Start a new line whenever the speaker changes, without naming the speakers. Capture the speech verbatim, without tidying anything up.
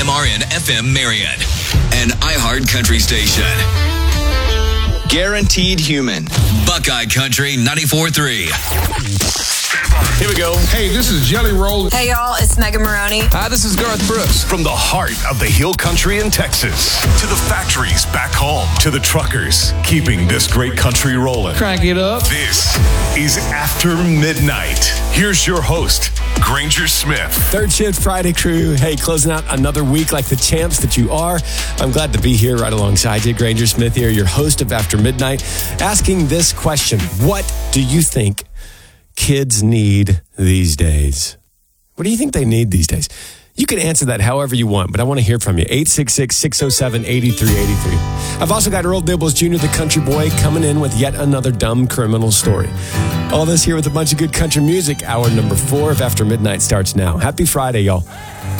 R N F M Marion, an iHeart Country station. Guaranteed human. Buckeye Country ninety-four point three.
Here we go.
Hey, this is Jelly Roll.
Hey, y'all, it's Megan Maroney.
Hi, this is Garth Brooks.
From the heart of the Hill Country in Texas to the factories back home to the truckers keeping this great country rolling.
Crank it up.
This is After Midnight. Here's your host, Granger Smith.
Third Shift Friday crew. Hey, closing out another week like the champs that you are. I'm glad to be here right alongside you. Granger Smith here, your host of After Midnight, asking this question. What do you think kids need these days? What do you think they need these days? You can answer that however you want, but I want to hear from you. eight six six, six oh seven, eight three eight three. I've also got Earl Dibbles Junior, the country boy, coming in with yet another dumb criminal story. All this here with a bunch of good country music. Hour number four of After Midnight starts now. Happy Friday, y'all.